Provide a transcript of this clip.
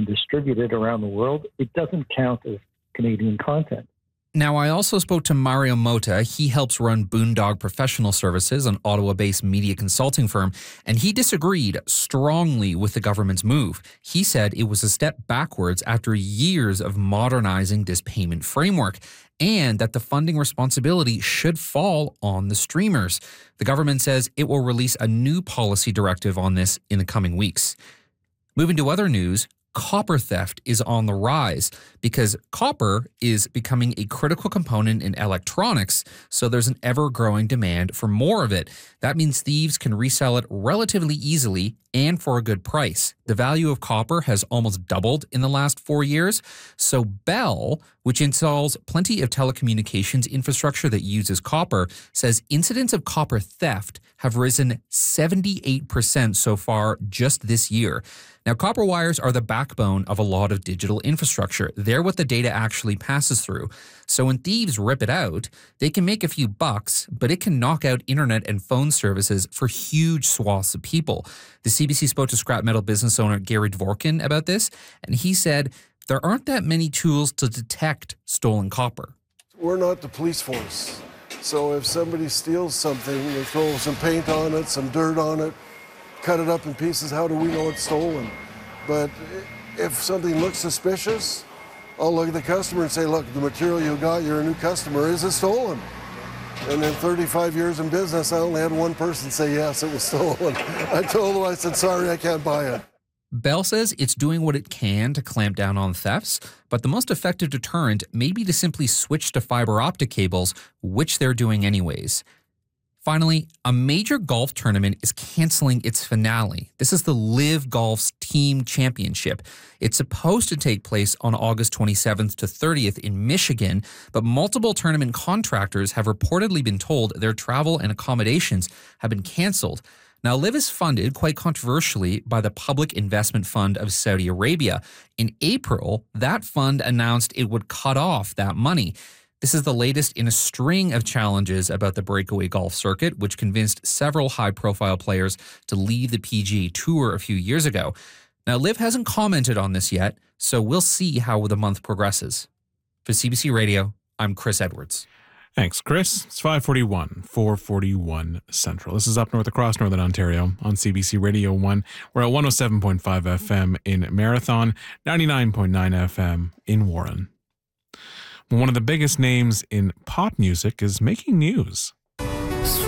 distributed around the world, it doesn't count as Canadian content. Now, I also spoke to Mario Mota. He helps run Boondog Professional Services, an Ottawa-based media consulting firm, and he disagreed strongly with the government's move. He said it was a step backwards after years of modernizing this payment framework, and that the funding responsibility should fall on the streamers. The government says it will release a new policy directive on this in the coming weeks. Moving to other news, copper theft is on the rise because copper is becoming a critical component in electronics, so there's an ever-growing demand for more of it. That means thieves can resell it relatively easily and for a good price. The value of copper has almost doubled in the last 4 years, so Bell, which installs plenty of telecommunications infrastructure that uses copper, says incidents of copper theft have risen 78% so far just this year. Now, copper wires are the backbone of a lot of digital infrastructure. They're what the data actually passes through. So when thieves rip it out, they can make a few bucks, but it can knock out internet and phone services for huge swaths of people. The CBC spoke to scrap metal business owner Gary Dvorkin about this, and he said there aren't that many tools to detect stolen copper. We're not the police force. So if somebody steals something, they throw some paint on it, some dirt on it, cut it up in pieces, how do we know it's stolen? But if something looks suspicious, I'll look at the customer and say, look, the material you got, you're a new customer, is it stolen? And in 35 years in business, I only had one person say, yes, it was stolen. I told them, I said, sorry, I can't buy it. Bell says it's doing what it can to clamp down on thefts, but the most effective deterrent may be to simply switch to fiber optic cables, which they're doing anyways. Finally, a major golf tournament is canceling its finale. This is the LIV Golf's Team Championship. It's supposed to take place on August 27th to 30th in Michigan, but multiple tournament contractors have reportedly been told their travel and accommodations have been canceled. Now, LIV is funded, quite controversially, by the Public Investment Fund of Saudi Arabia. In April, that fund announced it would cut off that money. This is the latest in a string of challenges about the breakaway golf circuit, which convinced several high-profile players to leave the PGA Tour a few years ago. Now, LIV hasn't commented on this yet, so we'll see how the month progresses. For CBC Radio, I'm Chris Edwards. Thanks, Chris. It's 5:41, 4:41 Central. This is Up North across Northern Ontario on CBC Radio 1. We're at 107.5 FM in Marathon, 99.9 FM in Warren. One of the biggest names in pop music is making news.